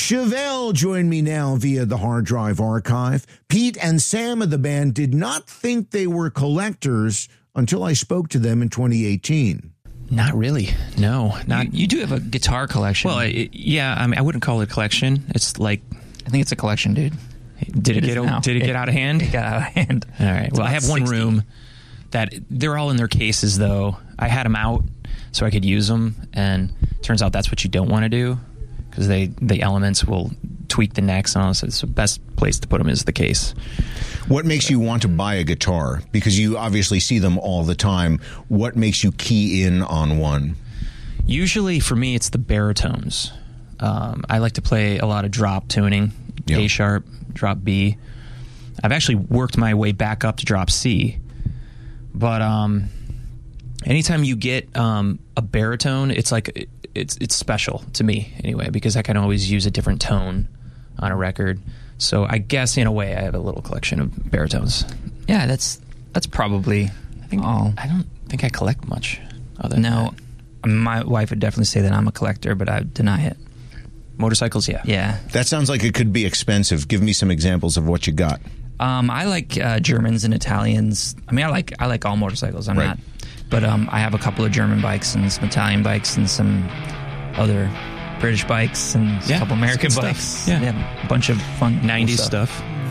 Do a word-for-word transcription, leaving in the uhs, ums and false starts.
Chevelle joined me now via the hard drive archive. Pete and Sam of the band did not think they were collectors until I spoke to them in twenty eighteen. Not really. No, not. You, you do have a guitar collection. Well, it, yeah. I mean, I wouldn't call it a collection. It's like, I think it's a collection, dude. Did it, it get now. did it, it get out of hand? It got out of hand. All right. It's well, I have one sixty. room that they're all in their cases, though. I had them out so I could use them, and turns out that's what you don't want to do because they the elements will tweak the necks and all. So it's the best place to put them is the case. What makes you want to buy a guitar? Because you obviously see them all the time. What makes you key in on one? Usually, for me, it's the baritones. Um, I like to play a lot of drop tuning, Yep. A sharp, drop B. I've actually worked my way back up to drop C. But um, anytime you get um, a baritone, it's like it, it's it's special to me anyway because I can always use a different tone on a record. So I guess in a way I have a little collection of baritones. Yeah, that's that's probably I think all. I don't think I collect much other than No, that. my wife would definitely say that I'm a collector, but I deny it. Motorcycles, yeah. Yeah. That sounds like it could be expensive. Give me some examples of what you got. Um, I like uh, Germans and Italians. I mean, I like I like all motorcycles. I'm Right. not, but um, I have a couple of German bikes and some Italian bikes and some other British bikes and Yeah, a couple American it's good bikes. stuff. Yeah. a bunch of fun cool nineties stuff. stuff.